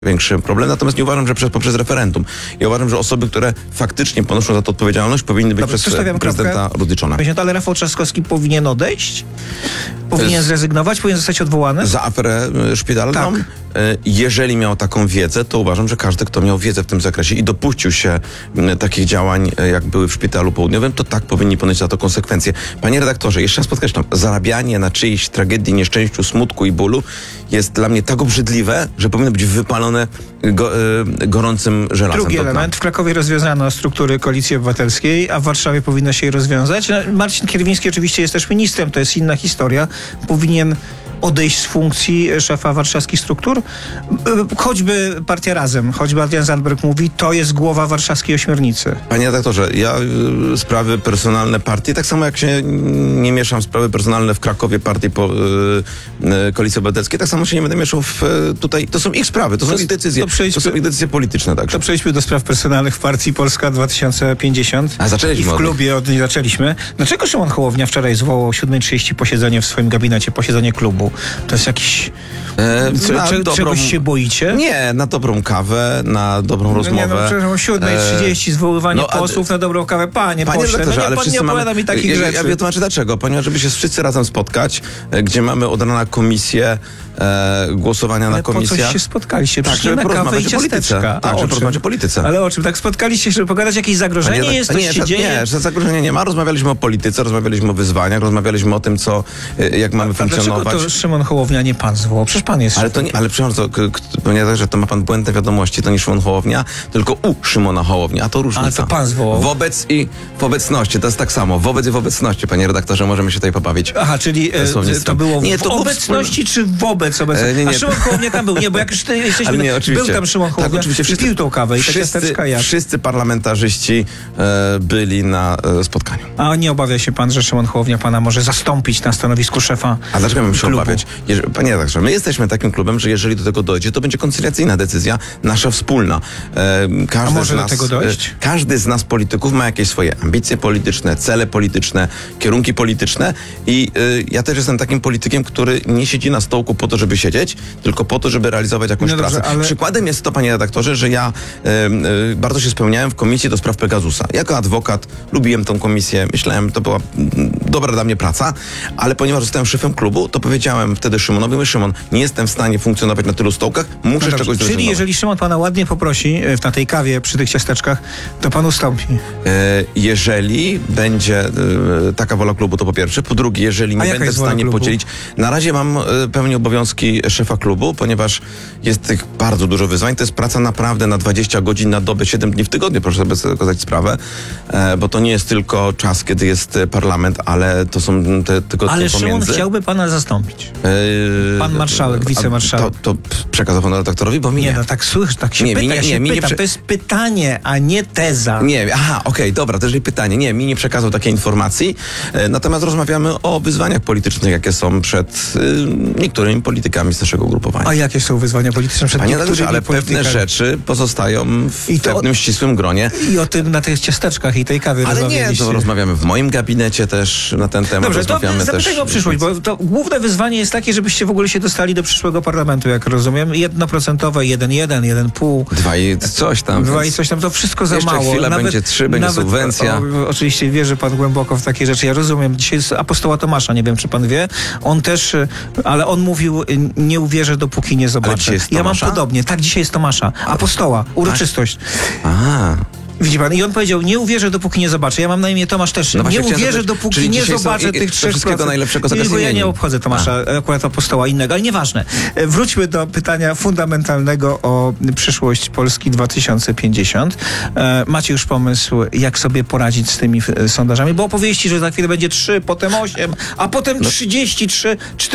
większy problem, natomiast nie uważam, że poprzez referendum. Ja uważam, że osoby, które faktycznie ponoszą za to odpowiedzialność, powinny być przez prezydenta rozliczone. Ale Rafał Trzaskowski powinien odejść? Powinien zrezygnować? Powinien zostać odwołany? Za aferę szpitalną? Tak. Jeżeli miał taką wiedzę, to uważam, że każdy, kto miał wiedzę w tym zakresie i dopuścił się takich działań, jak były w Szpitalu Południowym, to tak powinni ponieść za to konsekwencje. Panie redaktorze, jeszcze raz podkreślam, zarabianie na czyjejś tragedii, nieszczęściu, smutku i bólu jest dla mnie tak obrzydliwe, że powinno być wypalone gorącym żelazem. Drugi element. W Krakowie rozwiązano struktury Koalicji Obywatelskiej, a w Warszawie powinno się je rozwiązać. Marcin Kierwiński oczywiście jest też ministrem, to jest inna historia. Powinien odejść z funkcji szefa warszawskich struktur? Choćby partia Razem, choćby Adrian Zandberg mówi, to jest głowa warszawskiej ośmiornicy. Panie redaktorze, ja sprawy personalne partii, tak samo jak się nie mieszam w sprawy personalne w Krakowie partii Koalicji Obywatelskiej, tak samo się nie będę mieszał tutaj. To są ich sprawy, to są ich decyzje. To są ich decyzje polityczne także. To przejdźmy do spraw personalnych w partii Polska 2050. A zaczęliśmy. I w klubie od niej zaczęliśmy. Dlaczego Szymon Hołownia wczoraj zwołał o 7:30 posiedzenie w swoim gabinecie, posiedzenie klubu? To jest jakiś... czegoś się boicie? Nie, na dobrą kawę, na dobrą rozmowę. Nie, o 7:30 zwoływanie posłów na dobrą kawę. Panie pośle, ale pan nie opowiada mi takich rzeczy. Ja wytłumaczę dlaczego. Ponieważ żeby się wszyscy razem spotkać, gdzie mamy od rana komisję, głosowania na komisjach. Po coś się spotkaliście? Tak, żeby porozmawiać o polityce. Tak, żeby porozmawiać o polityce. Ale o czym? Tak spotkaliście, żeby pogadać jakieś zagrożenie jest, coś się dzieje? Nie, że zagrożenia nie ma. Rozmawialiśmy o polityce, rozmawialiśmy o wyzwaniach, rozmawialiśmy o tym, jak mamy funkcjonować. Dlaczego to Szymon Hołownia nie pan zwołał? Przecież pan jest... Ale przepraszam, ponieważ że to ma pan błędne wiadomości, to nie Szymon Hołownia, tylko u Szymona Hołownia, a to różnica. Ale to pan zwołał. Wobec i w obecności, to jest tak samo. Wobec i w obecności, panie redaktorze, możemy się tutaj pobawić. Aha, czyli to było w obecności czy wobec obecności? A Szymon Hołownia tam był? Nie, bo jak już jesteśmy... Nie, był tam Szymon Hołownia, tak, oczywiście, pił tą kawę i te ciasteczka jadł. Wszyscy parlamentarzyści byli na spotkaniu. A nie obawia się pan, że Szymon Hołownia pana może zastąpić na stanowisku szefa? A dlaczego bym się klubu obawiać? Panie redaktorze, my jesteśmy takim klubem, że jeżeli do tego dojdzie, to będzie koncyliacyjna decyzja, nasza wspólna. A może do tego dojść? Każdy z nas polityków ma jakieś swoje ambicje polityczne, cele polityczne, kierunki polityczne i ja też jestem takim politykiem, który nie siedzi na stołku po to, żeby siedzieć, tylko po to, żeby realizować jakąś pracę. Ale... Przykładem jest to, panie redaktorze, że ja bardzo się spełniałem w komisji do spraw Pegasusa. Jako adwokat lubiłem tą komisję, myślałem, to była dobra dla mnie praca, ale ponieważ zostałem szefem klubu, to powiedziałem wtedy Szymonowi, Szymon, nie jestem w stanie funkcjonować na tylu stołkach, muszę z czegoś zrezygnować. Czyli jeżeli Szymon pana ładnie poprosi na tej kawie przy tych ciasteczkach, to pan ustąpi? Jeżeli będzie taka wola klubu, to po pierwsze. Po drugie, jeżeli nie będę w stanie podzielić... Na razie mam pełnię obowiązki szefa klubu, ponieważ jest tych bardzo dużo wyzwań. To jest praca naprawdę na 20 godzin na dobę, 7 dni w tygodniu, proszę sobie zdać sprawę, bo to nie jest tylko czas, kiedy jest parlament, ale to są te tygodnie pomiędzy. Ale Szymon chciałby pana zastąpić. Pan marszałek, wicemarszałek. To przekazał panu redaktorowi, bo mi nie. No tak słyszę, tak się pyta. To jest pytanie, a nie teza. Nie, okej, dobra, to jeżeli pytanie. Nie, mi nie przekazał takiej informacji. Natomiast rozmawiamy o wyzwaniach politycznych, jakie są przed niektórymi politykami z naszego ugrupowania. A jakie są wyzwania polityczne przed niektórymi ale pewne rzeczy pozostają w pewnym ścisłym gronie. I o tym na tych ciasteczkach i tej kawie rozmawialiście. Ale nie, to rozmawiamy w moim gabinecie też na ten temat. Dobrze, to zapytajmy o przyszłość, bo to główne wyzwanie jest takie, żebyście w ogóle się dostali do przyszłego parlamentu, jak rozumiem. 1%, 1,1, 1,5. 2 i coś tam. 2 i coś tam, to wszystko za jeszcze mało. Chwila będzie 3, będzie subwencja. Oczywiście wierzy pan głęboko w takie rzeczy. Ja rozumiem. Dzisiaj jest apostoła Tomasza, nie wiem, czy pan wie. On też, ale on mówił, nie uwierzę, dopóki nie zobaczę. Ja mam podobnie. Tak, dzisiaj jest Tomasza. Apostoła. Uroczystość. Widzi pan, i on powiedział, nie uwierzę, dopóki nie zobaczę. Ja mam na imię Tomasz też. No nie uwierzę, dopóki nie zobaczę tych 3%. Wszystkiego najlepszego z okazji. Ja nie obchodzę Tomasza, akurat apostoła innego, ale nieważne. Wróćmy do pytania fundamentalnego o przyszłość Polski 2050. Macie już pomysł, jak sobie poradzić z tymi sondażami? Bo opowieści, że za chwilę będzie 3, potem 8, a potem 33,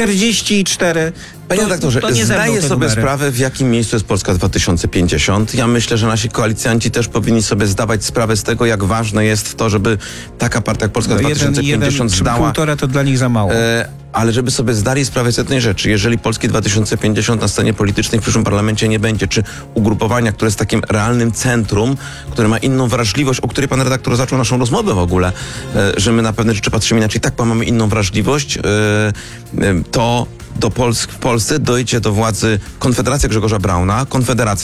44. Panie redaktorze, zdaję sobie sprawę, w jakim miejscu jest Polska 2050. Ja myślę, że nasi koalicjanci też powinni sobie zdawać sprawę z tego, jak ważne jest to, żeby taka partia jak Polska 2050 zdała... 1,5 to dla nich za mało. Ale żeby sobie zdali sprawę z jednej rzeczy, jeżeli Polski 2050 na scenie politycznej w przyszłym parlamencie nie będzie, czy ugrupowania, które jest takim realnym centrum, które ma inną wrażliwość, o której pan redaktor zaczął naszą rozmowę w ogóle, że my na pewne rzeczy patrzymy inaczej, tak, mamy inną wrażliwość, to w Polsce dojdzie do władzy Konfederacja Grzegorza Brauna, Konfederacja